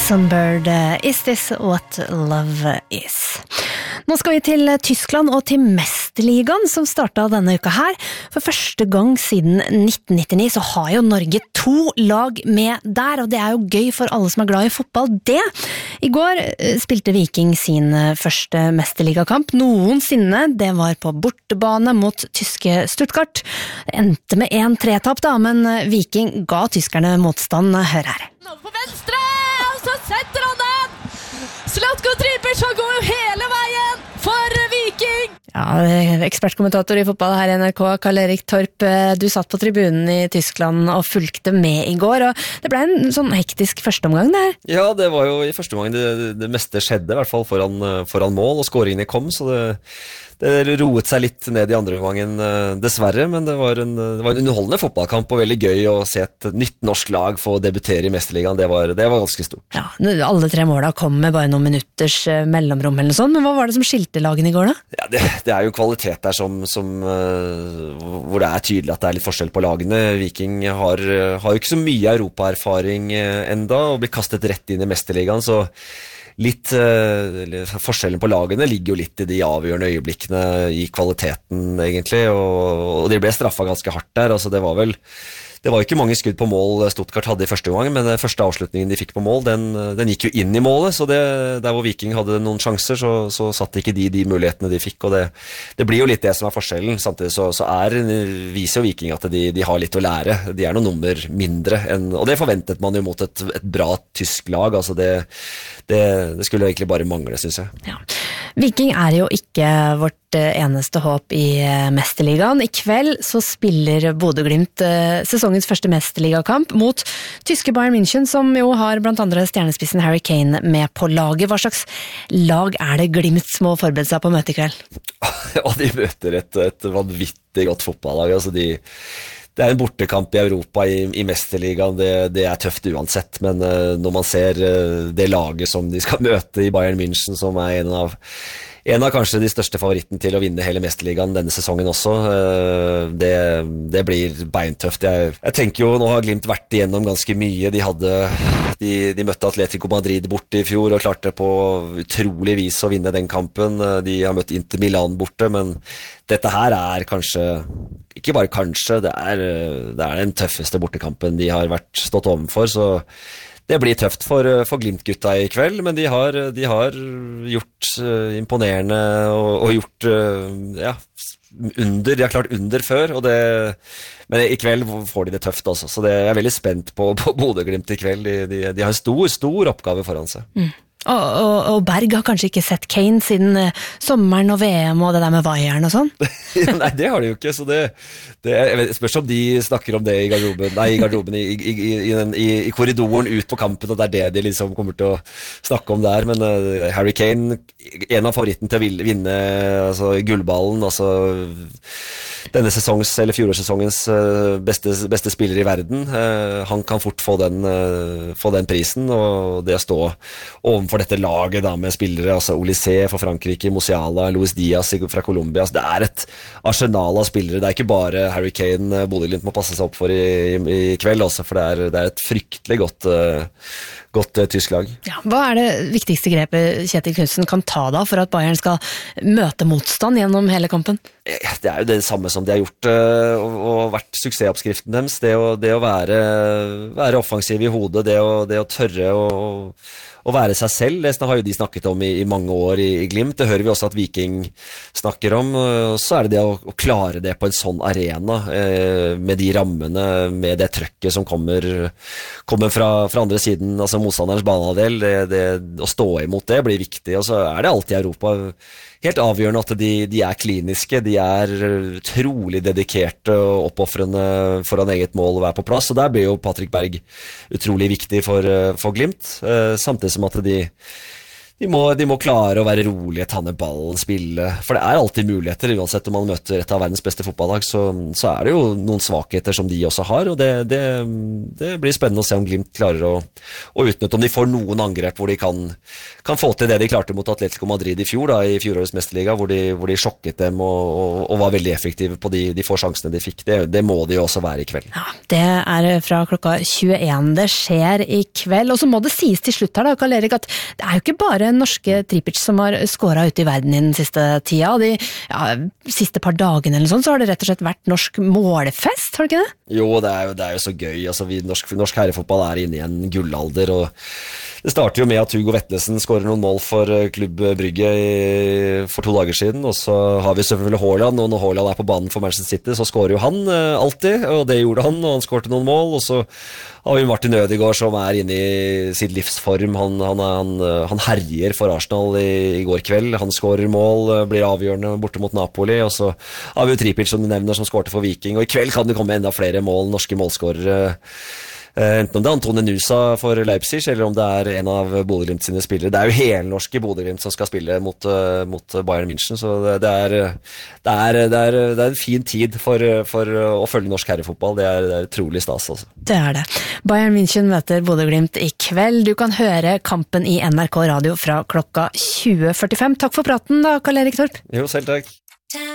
Sunbird, Is This What Love Is? Nå skal vi til Tyskland og til Mesterligaen som startet denne uka her. For første gang siden 1999 så har jo Norge 2 lag med der, og det er jo gøy for alle som er glad i fotball, det. I går spilte Viking sin første Mesterligakamp noensinne. Det var på bortebane mot tyske Stuttgart. Det endte med 1-3-tap da, men Viking ga tyskerne motstand. Hør her. På venstre, og så setter han den! Zlatko Tripic, han går jo hele veien for Viking! Ja, ekspertkommentator i fotball her i NRK, Karl-Erik Torp, du satt på tribunen i Tyskland og fulgte med i går, og det ble en sånn hektisk førsteomgang der. Ja, det var jo i første omgang det meste skjedde, i hvert fall foran mål, og scoringene kom, så det roet seg litt ned i andre omgangen, dessverre, men det var en underholdende fotballkamp, og veldig gøy å se et nytt norsk lag få debutere i Mesterligaen. Det var ganske stort. Ja, alle 3 målene kom med bare noen minutters mellomrom eller noe sånt, men hva var det som skilte lagene i går da? Ja, det er jo kvalitet der hvor det er tydelig at det er litt forskjell på lagene. Viking har jo ikke så mye europaerfaring enda, og blir kastet rett inn i Mesterligaen, så forskjellen på lagene ligger jo litt i de avgjørende øyeblikkene i kvaliteten egentlig, og de ble straffet ganske hardt der. Altså det var jo ikke mange skudd på mål Stuttgart hadde i første gang, men den første avslutningen de fikk på mål, den gikk jo inn i målet, så der hvor Viking hadde noen sjanser, så satt ikke de mulighetene de fikk, og det blir jo litt det som er forskjellen. Samtidig så viser jo Viking at de har litt å lære. De er noen nummer mindre, og det forventet man jo mot et bra tysk lag. Altså det skulle egentlig bare mangle, synes jeg. Ja. Viking er jo ikke vårt eneste håp i Mesterligaen. I kveld så spiller Bodø/Glimt sesongens første Mesterligakamp mot tyske Bayern München, som jo har blant andre stjernespissen Harry Kane med på laget. Hva slags lag er det Glimt må forberede seg på å møte i kveld? Ja, de møter et vanvittig godt fotballag. Altså det er en bortekamp i Europa i Mesterligaen, det er tøft uansett, men når man ser det laget som de skal møte i Bayern München, som er en av kanskje de største favoritten til å vinne hele Mesterligaen denne sesongen også, det blir beintøft. Jeg tenker jo, nå har Glimt vært igjennom ganske mye. De møtte Atletico Madrid borte i fjor og klarte på utrolig vis å vinne den kampen. De har møtt Inter Milan borte, men dette her er kanskje, ikke bare kanskje, det er den tøffeste bortekampen de har stått overfor, så det blir tøft for Glimt-gutta i kveld, men de har gjort imponerende og gjort de har klart under før, men i kveld får de det tøft også, så jeg er veldig spent på Bodø/Glimt i kveld. De har en stor oppgave foran seg. Og Berg har kanskje ikke sett Kane siden sommeren og VM og det der med vaieren og sånn? Nei, det har de jo ikke, så jeg spørs om de snakker om det i garderoben, i korridoren ut på kampen, og det er det de liksom kommer til å snakke om der. Men Harry Kane, en av favoritten til å vinne gullballen, denne fjorårssesongens beste spiller i verden, han kan fort få den prisen, og det å stå overfor dette laget da, med spillere, Olysée fra Frankrike, Musiala, Luis Diaz fra Colombia, det er et arsenal av spillere. Det er ikke bare Harry Kane Bodø/Glimt må passe seg opp for i kveld også, for det er et fryktelig godt tysk lag. Ja, hva er det viktigste grepet Kjetil Knudsen kan ta da for at Bayern skal møte motstand gjennom hele kampen? Det er jo det samme som de har gjort og vært suksessoppskriften deres, det å være offensiv i hodet, det å tørre å være seg selv. Det har jo de snakket om i mange år i Glimt. Det hører vi også at Viking snakker om. Så er det å klare det på en sånn arena, med de rammene, med det trøkket som kommer fra andre siden, motstanderens banehalvdel. Det å stå imot det blir viktig, og så er det alltid i Europa helt avgjørende at de er kliniske, de er trolig dedikerte og oppoffrende foran eget mål å være på plass, og der blir jo Patrick Berg utrolig viktig for Glimt, samtidig som at De må klare å være rolige, ta ned ballen, spille. For det alltid muligheter, uansett om man møter et av verdens beste fotballag, så det jo noen svakheter som de også har, og det blir spennende å se om Glimt klarer å utnytte, om de får noen angrep hvor de kan få til det de klarte mot Atletico Madrid i fjor, da, i fjorårets mesterliga, hvor de sjokket dem og var veldig effektive på de få sjansene de fikk. Det må de jo også være i kveld. Ja, det fra klokka 21. Det skjer i kveld, og så må det sies til slutt her da, Karl Erik, at det jo ikke bare norske Tripic som har skåret ute i verden i den siste tida. De siste par dagene eller sånn, så har det rett og slett vært norsk målefest, har det ikke det? Jo, det er jo så gøy. Altså, norsk herrefotball inne i en gullalder, og det starter jo med at Hugo Vetlesen skårer noen mål for Klubb Brygge for 2 dager siden, og så har vi selvfølgelig Haaland, og når Haaland på banen for Manchester City, så skårer jo han alltid, og det gjorde han, og han skårte noen mål, og så har vi Martin Ødegaard som inne i sin livsform. Han herjer for Arsenal i går kveld. Han skårer mål, blir avgjørende borte mot Napoli, og så har vi jo Tripic som du nevner som skårte for Viking, og i kveld kan det komme enda flere mål, norske målskårere. Enten om det Antone Nusa for Leipzig, eller om det en av Bodø-Glimt sine spillere. Det jo helnorske Bodø-Glimt som skal spille mot Bayern München, så det er en fin tid for å følge norsk herrefotball. Det er utrolig stas, altså. Det det. Bayern München møter Bodø-Glimt i kveld. Du kan høre kampen i NRK Radio fra klokka 20:45. Takk for praten da, Karl Erik Torp. Jo, selv takk.